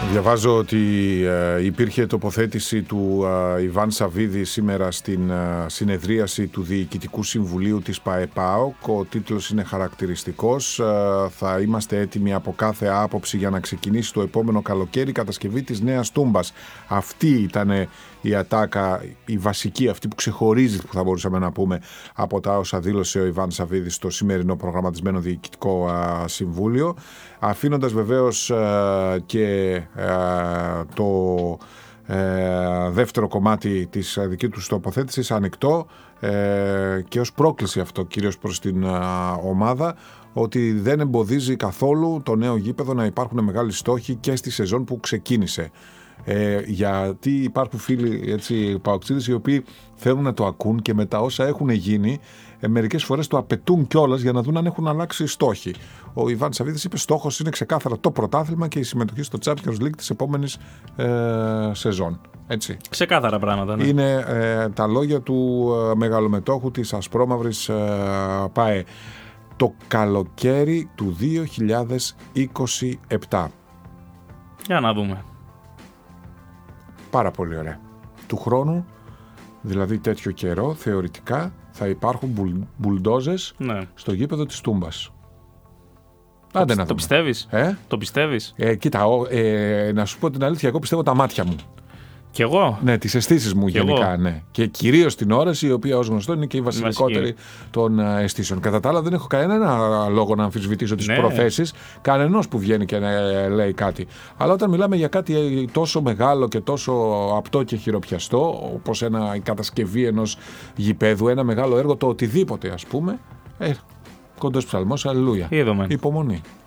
Διαβάζω ότι υπήρχε τοποθέτηση του Ιβάν Σαββίδη σήμερα στην συνεδρίαση του Διοικητικού Συμβουλίου της ΠΑΕΠΑΟΚ. Ο τίτλος είναι χαρακτηριστικός. Θα είμαστε έτοιμοι από κάθε άποψη για να ξεκινήσει το επόμενο καλοκαίρι κατασκευή της νέας τούμπας. Αυτή ήταν η ατάκα, η βασική, αυτή που ξεχωρίζει, που θα μπορούσαμε να πούμε, από τα όσα δήλωσε ο Ιβάν Σαββίδης στο σημερινό προγραμματισμένο Διοικητικό Συμβούλιο, αφήνοντας βεβαίως και το δεύτερο κομμάτι της δική του τοποθέτησης ανοιχτό και ως πρόκληση αυτό κυρίως προς την ομάδα, ότι δεν εμποδίζει καθόλου το νέο γήπεδο να υπάρχουν μεγάλοι στόχοι και στη σεζόν που ξεκίνησε. Γιατί υπάρχουν φίλοι παοξίδες οι οποίοι θέλουν να το ακούν και με τα όσα έχουν γίνει μερικές φορές το απαιτούν κιόλας για να δουν αν έχουν αλλάξει οι στόχοι. Ο Ιβάν Σαββίδης είπε στόχος είναι ξεκάθαρα το πρωτάθλημα και η συμμετοχή στο Champions League της επόμενης σεζόν. Έτσι. Ξεκάθαρα πράγματα. Ναι. Είναι τα λόγια του μεγαλομετόχου της Ασπρόμαυρης ΠΑΕ. Το καλοκαίρι του 2027. Για να δούμε. Πάρα πολύ ωραία. Του χρόνου, δηλαδή τέτοιο καιρό, θεωρητικά θα υπάρχουν μπουλντόζες στο γήπεδο της Τούμπας. Άντε να δούμε. Το πιστεύεις? Το πιστεύεις? Κοίτα, να σου πω την αλήθεια, εγώ πιστεύω τα μάτια μου. Κι εγώ. Ναι, τις αισθήσεις μου γενικά. Ναι. Και κυρίως την όραση, η οποία ως γνωστό είναι και η βασικότερη των αισθήσεων. Κατά τα άλλα, δεν έχω κανένα λόγο να αμφισβητήσω τις προθέσεις κανενός που βγαίνει και λέει κάτι. Αλλά όταν μιλάμε για κάτι τόσο μεγάλο και τόσο απτό και χειροπιαστό, όπως η κατασκευή ενός γηπέδου, ένα μεγάλο έργο, το οτιδήποτε ας πούμε, κοντός ψαλμός, αλληλούια. Είδαμε. Υπομονή.